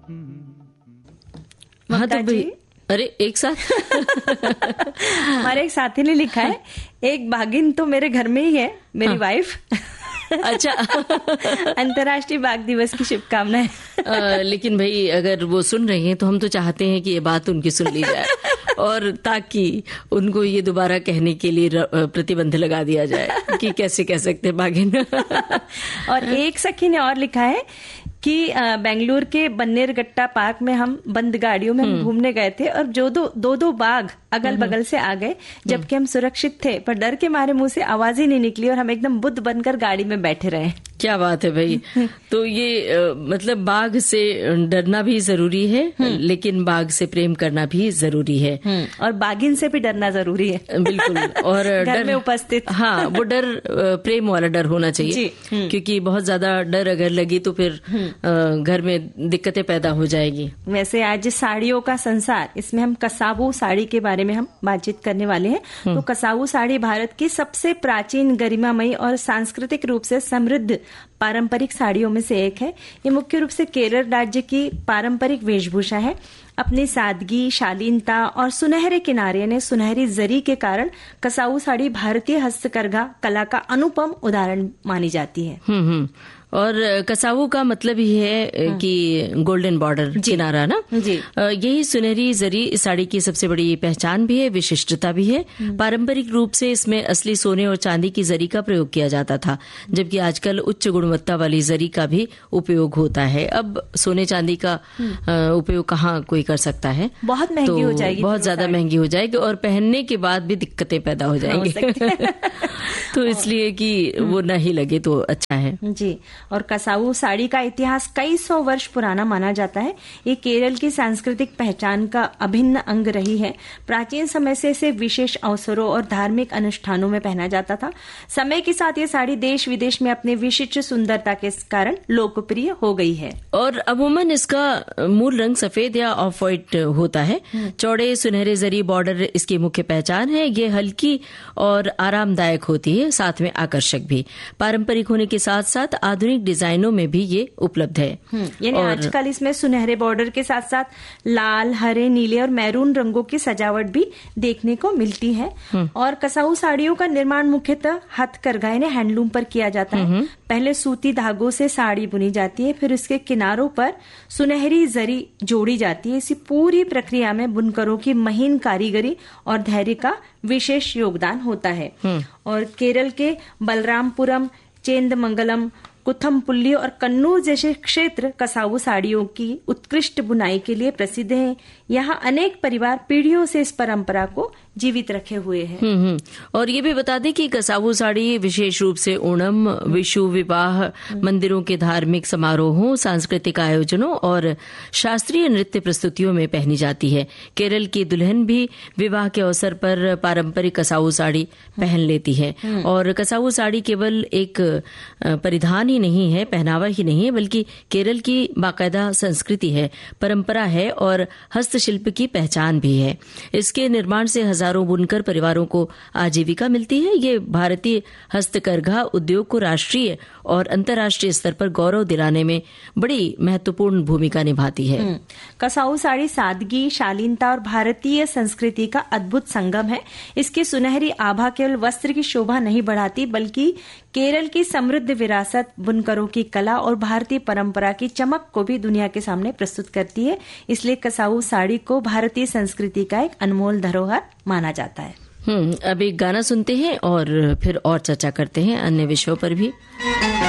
हाँ तो भाई, अरे एक साथ हमारे एक साथी ने लिखा है, एक बाघिन तो मेरे घर में ही है, मेरी वाइफ। अच्छा। अंतर्राष्ट्रीय बाघ दिवस की शुभकामनाएं। लेकिन भाई अगर वो सुन रही हैं तो हम तो चाहते हैं कि ये बात उनकी सुन ली जाए और ताकि उनको ये दोबारा कहने के लिए प्रतिबंध लगा दिया जाए कि कैसे कह सकते हैं बाघिन। और एक सखी ने और लिखा है कि बेंगलुरु के बन्नेरगट्टा पार्क में हम बंद गाड़ियों में हम घूमने गए थे और जो दो बाघ अगल बगल से आ गए, जबकि हम सुरक्षित थे, पर डर के मारे मुंह से आवाज ही नहीं निकली और हम एकदम बुद्ध बनकर गाड़ी में बैठे रहे। क्या बात है भाई। तो ये मतलब बाघ से डरना भी जरूरी है, लेकिन बाघ से प्रेम करना भी जरूरी है, और बाघिन से भी डरना जरूरी है। बिल्कुल। और घर में उपस्थित, हाँ, वो डर प्रेम वाला डर होना चाहिए, क्योंकि बहुत ज्यादा डर अगर लगी तो फिर घर में दिक्कतें पैदा हो जाएगी। वैसे आज साड़ियों का संसार, इसमें हम कसावू साड़ी के बारे में हम बातचीत करने वाले हैं। तो कसावू साड़ी भारत की सबसे प्राचीन, गरिमामयी और सांस्कृतिक रूप से समृद्ध पारंपरिक साड़ियों में से एक है। ये मुख्य रूप से केरल राज्य की पारंपरिक वेशभूषा है। अपनी सादगी, शालीनता और सुनहरे किनारे ने सुनहरी जरी के कारण कसावू साड़ी भारतीय हस्तकरघा कला का अनुपम उदाहरण मानी जाती है। और कसावू का मतलब ही है कि गोल्डन बॉर्डर, किनारा ना जी। यही सुनहरी जरी इस साड़ी की सबसे बड़ी पहचान भी है, विशिष्टता भी है। पारंपरिक रूप से इसमें असली सोने और चांदी की जरी का प्रयोग किया जाता था, जबकि आजकल उच्च गुणवत्ता वाली जरी का भी उपयोग होता है। अब सोने चांदी का उपयोग कहाँ कोई कर सकता है, बहुत महंगी हो जाएगी, बहुत ज्यादा महंगी हो जाएगी और पहनने के बाद भी दिक्कतें पैदा हो जाएंगी। तो इसलिए कि वो न ही लगे तो अच्छा है जी। और कसावू साड़ी का इतिहास कई सौ वर्ष पुराना माना जाता है। ये केरल की सांस्कृतिक पहचान का अभिन्न अंग रही है। प्राचीन समय से इसे विशेष अवसरों और धार्मिक अनुष्ठानों में पहना जाता था। समय के साथ ये साड़ी देश विदेश में अपने विशिष्ट सुंदरता के कारण लोकप्रिय हो गई है। और अमूमन इसका मूल रंग सफेद या ऑफ व्हाइट होता है। चौड़े सुनहरे जरी बॉर्डर इसकी मुख्य पहचान है। ये हल्की और आरामदायक होती है, साथ में आकर्षक भी। पारंपरिक होने के साथ साथ आधुनिक डिजाइनों में भी ये उपलब्ध है। यानी आजकल इसमें सुनहरे बॉर्डर के साथ साथ लाल, हरे, नीले और मैरून रंगों की सजावट भी देखने को मिलती है। और कसावू साड़ियों का निर्माण मुख्यतः हथकरघा यानी हैंडलूम पर किया जाता है। पहले सूती धागों से साड़ी बुनी जाती है, फिर उसके किनारों पर सुनहरी जरी जोड़ी जाती है। इसी पूरी प्रक्रिया में बुनकरों की महीन कारीगरी और धैर्य का विशेष योगदान होता है। और केरल के बलरामपुरम, चेंदमंगलम, कुथमपुल्ली और कन्नूर जैसे क्षेत्र कसावू साड़ियों की उत्कृष्ट बुनाई के लिए प्रसिद्ध हैं। यहाँ अनेक परिवार पीढ़ियों से इस परंपरा को जीवित रखे हुए हैं। और ये भी बता दें कि कसावू साड़ी विशेष रूप से ओणम, विशु, विवाह, मंदिरों के धार्मिक समारोहों, सांस्कृतिक आयोजनों और शास्त्रीय नृत्य प्रस्तुतियों में पहनी जाती है। केरल की दुल्हन भी विवाह के अवसर पर पारंपरिक कसावू साड़ी पहन लेती है। और कसावू साड़ी केवल एक परिधान ही नहीं है, पहनावा ही नहीं है, बल्कि केरल की बाकायदा संस्कृति है, परंपरा है और हस्तशिल्प की पहचान भी है। इसके निर्माण से हजारों बुनकर परिवारों को आजीविका मिलती है। ये भारतीय हस्तकरघा उद्योग को राष्ट्रीय और अंतर्राष्ट्रीय स्तर पर गौरव दिलाने में बड़ी महत्वपूर्ण भूमिका निभाती है। कसावू साड़ी सादगी, शालीनता और भारतीय संस्कृति का अद्भुत संगम है। इसकी सुनहरी आभा केवल वस्त्र की शोभा नहीं बढ़ाती, बल्कि केरल की समृद्ध विरासत, बुनकरों की कला और भारतीय परंपरा की चमक को भी दुनिया के सामने प्रस्तुत करती है। इसलिए कसावू साड़ी को भारतीय संस्कृति का एक अनमोल धरोहर माना जाता है। अब एक गाना सुनते हैं और फिर और चर्चा करते हैं अन्य विषयों पर भी।